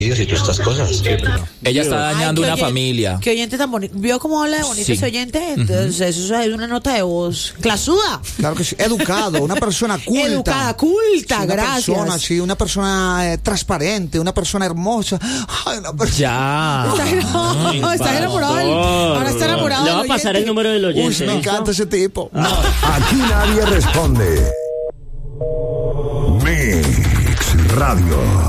y todas estas cosas. Ella está dañando una familia. Qué oyente tan bonito. ¿Vio cómo habla de bonito ese oyente? Entonces, eso es una nota de voz clasuda. Claro que sí. Educado, una persona culta. Educada, culta, Sí, gracias. una persona transparente, una persona hermosa. Ay, una persona... Ya. Está enamorado. Ahora está enamorado. Le va a pasar el número del oyente. Uy, me encanta ese tipo. Aquí nadie responde. Mix Radio.